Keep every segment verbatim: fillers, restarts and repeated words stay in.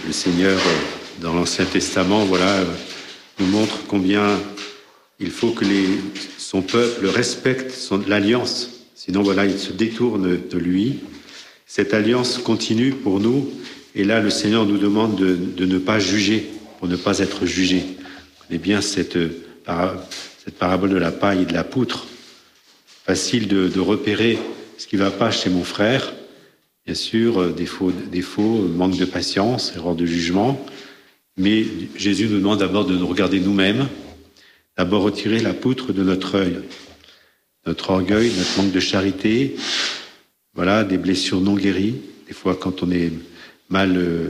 Le Seigneur, dans l'Ancien Testament, voilà, nous montre combien il faut que les, son peuple respecte son, l'alliance. Sinon, voilà, il se détourne de lui. Cette alliance continue pour nous. Et là, le Seigneur nous demande de, de ne pas juger, pour ne pas être jugé. On connaît bien cette, cette parabole de la paille et de la poutre. Facile de, de repérer ce qui ne va pas chez mon frère. Bien sûr, défaut, défaut, manque de patience, erreur de jugement. Mais Jésus nous demande d'abord de nous regarder nous-mêmes, d'abord retirer la poutre de notre œil, notre orgueil, notre manque de charité, voilà, des blessures non guéries. Des fois, quand on est mal, euh,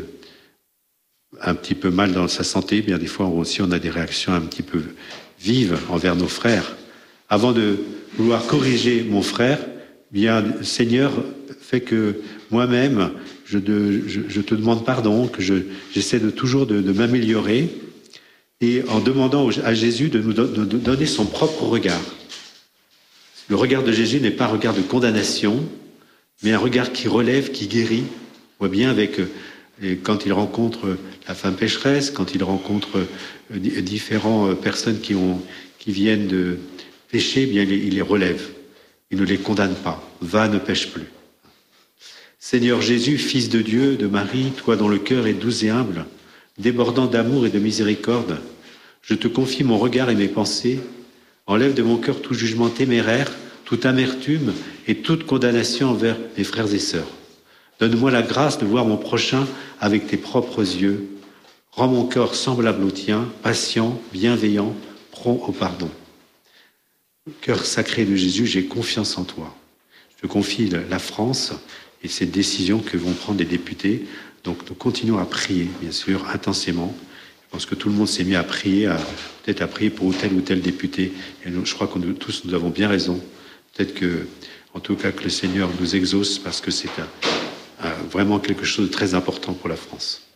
un petit peu mal dans sa santé, bien des fois aussi on a des réactions un petit peu vives envers nos frères. Avant de vouloir corriger mon frère, bien Seigneur, fait que moi-même, je, de, je, je te demande pardon, que je, j'essaie de toujours de, de m'améliorer, et en demandant à Jésus de nous do, de, de donner son propre regard. Le regard de Jésus n'est pas un regard de condamnation, mais un regard qui relève, qui guérit. On voit bien avec quand il rencontre la femme pécheresse, quand il rencontre différentes personnes qui, ont, qui viennent de pécher, bien il les relève. Il ne les condamne pas. Va, ne pêche plus. Seigneur Jésus, Fils de Dieu, de Marie, toi dont le cœur est doux et humble, débordant d'amour et de miséricorde, je te confie mon regard et mes pensées. Enlève de mon cœur tout jugement téméraire, toute amertume et toute condamnation envers mes frères et sœurs. Donne-moi la grâce de voir mon prochain avec tes propres yeux. Rends mon cœur semblable au tien, patient, bienveillant, prompt au pardon. Cœur sacré de Jésus, j'ai confiance en toi. Je te confie la France et cette décision que vont prendre les députés. Donc nous continuons à prier, bien sûr, intensément. Je pense que tout le monde s'est mis à prier, à, peut-être à prier pour tel ou tel député. Et nous, je crois que nous, tous, nous avons bien raison. Peut-être que, en tout cas, que le Seigneur nous exauce parce que c'est un, un, vraiment quelque chose de très important pour la France.